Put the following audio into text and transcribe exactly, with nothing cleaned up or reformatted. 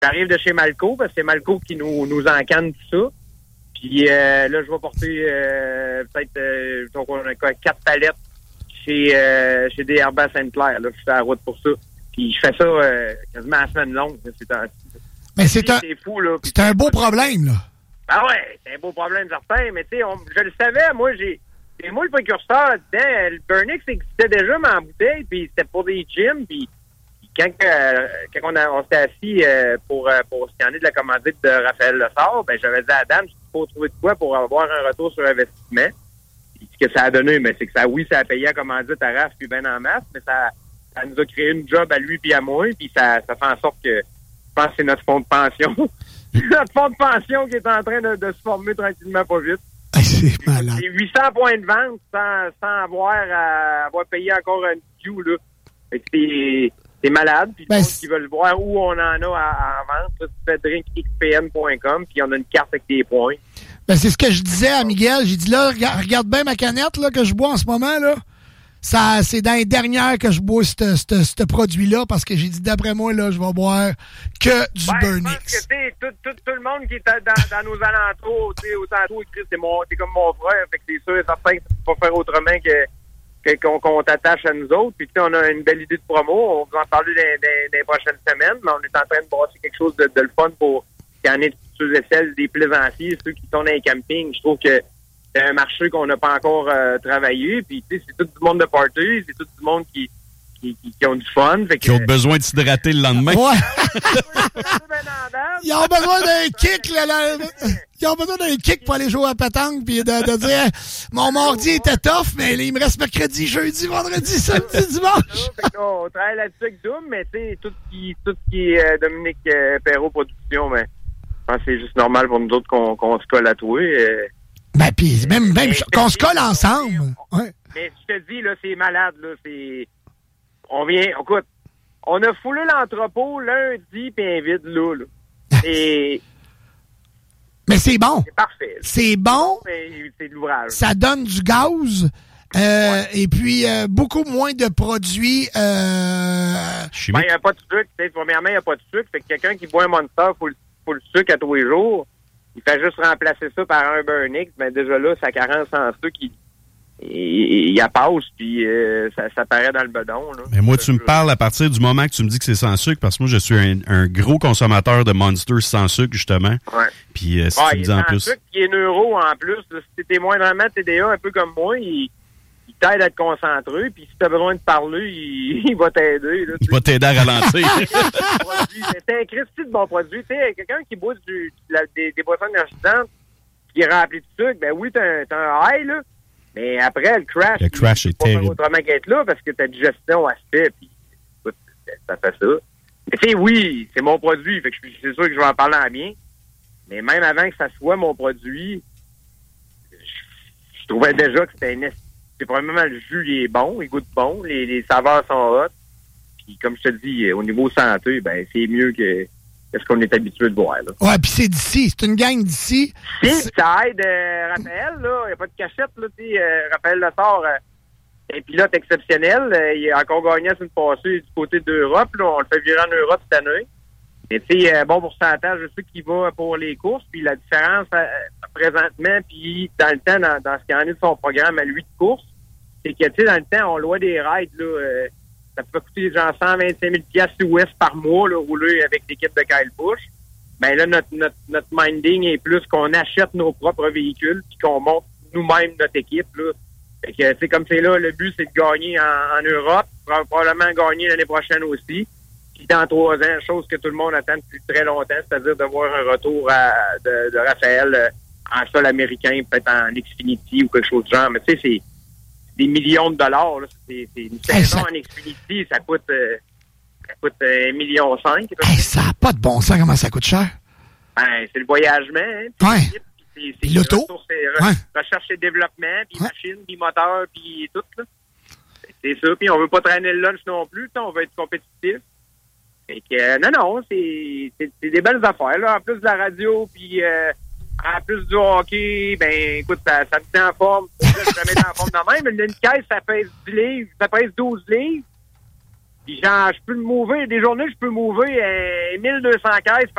j'arrive de chez Malco, parce que c'est Malco qui nous, nous encanne tout ça. Puis euh, là, je vais porter euh, peut-être euh, donc on a quoi, quatre palettes chez, euh, chez des herbes à Sainte-Claire. Là, je suis sur la route pour ça. Puis je fais ça euh, quasiment à la semaine longue. C'est un, mais c'est un, c'est fou, là. C'est un beau problème, là. Ah ouais, c'est un beau problème certain, mais tu sais, je le savais, moi, j'ai... C'est moi le précurseur là-dedans. Le Burnix existait déjà, mais en bouteille, puis c'était pour des gyms, puis quand, euh, quand on, a, on s'était assis euh, pour, euh, pour scanner de la commandite de Raphaël Lessard, ben j'avais dit à Adam, il faut trouver de quoi pour avoir un retour sur investissement. Puis ce que ça a donné, mais c'est que ça, oui, ça a payé la commandite à Raph puis ben en masse, mais ça, ça nous a créé une job à lui puis à moi, puis ça, ça fait en sorte que je pense que c'est notre fonds de pension. Notre fonds de pension qui est en train de, de se former tranquillement pas vite. C'est malade. C'est huit cents points de vente sans, sans avoir à avoir payé encore un queue, là. Fait que c'est, c'est malade. Puis, ben, qui veulent voir où on en a à, à vendre, là, tu fais drink x p n point com, puis on a une carte avec des points. Ben, c'est ce que je disais à Miguel. J'ai dit, là, regarde, regarde bien ma canette, là, que je bois en ce moment, là. Ça, c'est dans les dernières que je bois ce produit-là, parce que j'ai dit, d'après moi, là, je vais boire que du ben, Burnix. Je pense que, tu sais, tout, tout, tout le monde qui est dans, dans nos alentours, tu sais, aux alentours, c'est mon, t'es comme mon frère, fait que c'est sûr et certain que tu peux pas faire autrement que, que qu'on, qu'on t'attache à nous autres. Puis, tu sais, on a une belle idée de promo. On va en parler dans, dans, dans les prochaines semaines, mais on est en train de brasser quelque chose de, de le fun pour qu'il y en ait ceux et celles des plaisanciers, ceux qui sont dans les campings. Je trouve que c'est un marché qu'on n'a pas encore euh, travaillé. Puis, tu sais, c'est tout du monde de party, c'est tout du monde qui, qui, qui, qui ont du fun. Fait que, qui ont besoin de s'hydrater le lendemain. Ouais. Ils ont besoin d'un kick, là, là. Ils ont besoin d'un kick pour aller jouer à pétanque puis de, de dire mon mardi était tough, mais là, il me reste mercredi, jeudi, vendredi, samedi, dimanche. Fait on travaille là-dessus avec Doom, mais tu sais, tout ce qui, tout ce qui est euh, Dominique euh, Perrault Production, mais je pense que c'est juste normal pour nous autres qu'on, qu'on se colle à toi. Euh, Ben, pis même, même qu'on se colle ensemble. Ouais. Mais je te dis, là, c'est malade, là, c'est... On vient... Écoute, on a foulé l'entrepôt lundi, puis un vide là, là. Et... Mais c'est bon. C'est parfait. C'est bon. Mais c'est de l'ouvrage. Ça donne du gaz. Euh, ouais. Et puis, euh, beaucoup moins de produits... Euh... Ben, il n'y a pas de sucre. Premièrement, il n'y a pas de sucre. Fait que quelqu'un qui boit un Monster, il faut, faut le sucre à tous les jours. Il fait juste remplacer ça par un Burnix, mais déjà là, sa carence en sucre, il, il, il passe, puis euh, ça, ça paraît dans le bedon. Là. Mais moi, tu me parles à partir du moment que tu me dis que c'est sans sucre, parce que moi, je suis un, un gros consommateur de Monster sans sucre, justement. Ouais. Puis euh, si ah, tu me dis en plus... Sucre, qui est neuro en plus. Là, si t'es moindrement T D A, un peu comme moi, il, il t'aide à te concentrer, puis si t'as besoin de parler, il, il va t'aider. Là, il va t'aider à ralentir. C'est un Christy de bon produit. Tu sais, quelqu'un qui boit du, la, des, des boissons énergisantes, qui est rempli de sucre, ben oui, t'as un, t'as un high, là, mais après, le crash, le crash est terrible. Pas autrement qu'être là, parce que ta digestion, elle se fait, puis écoute, ça fait ça. Mais tu sais, oui, c'est mon produit, fait que c'est sûr que je vais en parler en bien, mais même avant que ça soit mon produit, je, je trouvais déjà que c'était un... C'est probablement le jus, il est bon, il goûte bon, les, les saveurs sont hot. Puis comme je te dis, au niveau santé, ben c'est mieux que, que ce qu'on est habitué de boire. Là. Ouais, puis c'est d'ici, c'est une gang d'ici. Si, ça aide euh, Raphaël, là, il n'y a pas de cachette, là, tu sais, euh, Raphaël Lessard, euh, un pilote exceptionnel, euh, il a encore gagné la semaine passée du côté d'Europe, là, on le fait virer en Europe cette année. Mais tu sais, euh, bon pourcentage, je sais qu'il va pour les courses, puis la différence euh, présentement, puis dans le temps, dans, dans ce qu'il y en a de son programme à lui de course, c'est que, tu sais, dans le temps, on louait des rides, là, euh, ça peut coûter genre cent vingt-cinq mille piastres U S par mois, là, rouler avec l'équipe de Kyle Busch. Ben là, notre, notre, notre minding est plus qu'on achète nos propres véhicules puis qu'on monte nous-mêmes notre équipe, là. Fait que, c'est comme c'est là, le but, c'est de gagner en, en Europe, probablement gagner l'année prochaine aussi. Puis dans trois ans, chose que tout le monde attend depuis très longtemps, c'est-à-dire de voir un retour à, de, de Raphaël euh, en sol américain, peut-être en Xfinity ou quelque chose du genre. Mais tu sais, c'est des millions de dollars. Là. C'est, c'est une saison hey, ça... en Xfinity, ça coûte euh, ça coûte euh, un million cinq. Hey, ça n'a pas de bon sens comment ça coûte cher. Ben, c'est le voyagement. Hein, ouais. C'est, c'est, c'est l'auto. Ressources, c'est ouais. recherche et développement, puis ouais. machine, puis moteur, puis tout. Là. C'est ça. Puis on veut pas traîner le lunch non plus. On veut être compétitif. Fait que, euh, non, non, c'est, c'est, c'est des belles affaires. Là. En plus de la radio, puis... Euh, en plus du hockey, ben écoute, ça, ça me tient en forme. Je me mets en forme de même. Mais une caisse, ça pèse dix livres, ça pèse douze livres. Puis genre, je peux le mouver. Des journées, je peux mouver euh, mille deux cents caisses